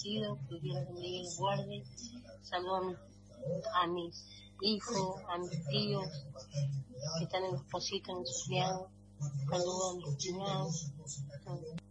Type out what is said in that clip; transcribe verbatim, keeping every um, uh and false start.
fallecidos, que Dios los bendiga y los guarde. Saludo a, mi, a mis hijos, a mis tíos que están en los Positos, en Sofiado. Saludo a mis cuñados.